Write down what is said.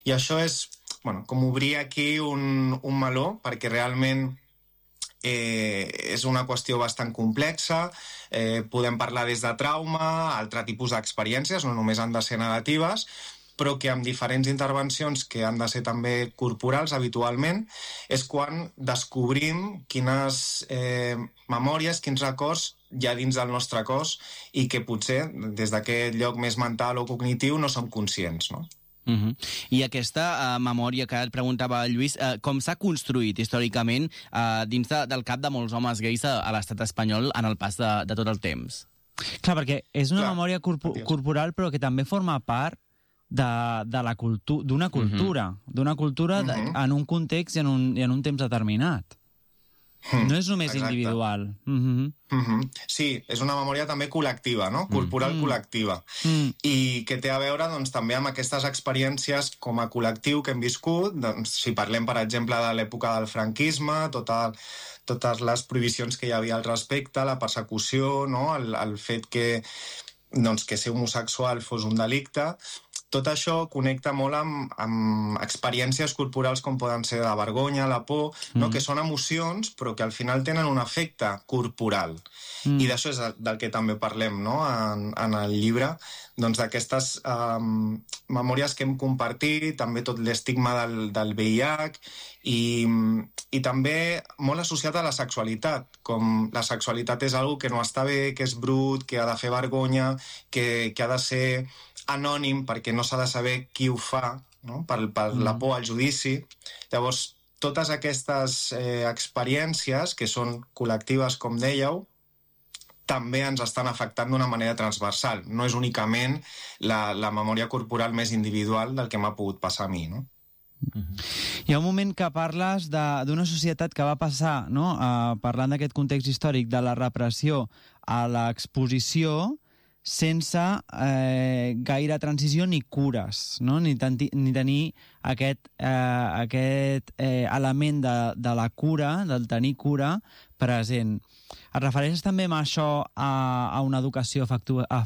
I això és, com obrir aquí un meló, perquè realment és una qüestió bastant complexa, podem parlar des de trauma, altre tipus d'experiències, no només han de ser negatives, però que amb diferents intervencions que han de ser també corporals habitualment, és quan descobrim quines memòries, quins records hi ha dins del nostre cos i que potser des d'aquest lloc més mental o cognitiu no som conscients, no? I aquesta memòria que et preguntava el Lluís, com s'ha construït històricament dins del cap de molts homes gais a l'estat espanyol en el pas de tot el temps? Clar, perquè és una memòria corporal però que també forma part d'una cultura en un context i en un temps determinat. No és només individual. Sí, és una memòria també col·lectiva, no? Corporal col·lectiva. I que té a veure també amb aquestes experiències com a col·lectiu que hem viscut, si parlem, per exemple, de l'època del franquisme, totes les prohibicions que hi havia al respecte, la persecució, no? El fet que ser homosexual fos un delicte. Tot això connecta molt amb experiències corporals com poden ser la vergonya, la por, que són emocions però que al final tenen un efecte corporal. I d'això és del que també parlem, no? En el llibre, d'aquestes memòries que hem compartit, també tot l'estigma del VIH i també molt associat a la sexualitat, com la sexualitat és algo que no està bé, que és brut, que ha de fer vergonya, que ha de ser anònim perquè no s'ha de saber qui ho fa, no? per la por al judici. Llavors, totes aquestes experiències que són col·lectives, com dèieu, també ens estan afectant d'una manera transversal. No és únicament la memòria corporal més individual del que m'ha pogut passar a mi, no? Hi ha un moment que parles d'una societat que va passar, no? Parlant d'aquest context històric de la repressió a l'exposició, sense gaire transició ni cures, no? ni tenir aquest element de la cura, del tenir cura present. Et refereixes també amb això a una educació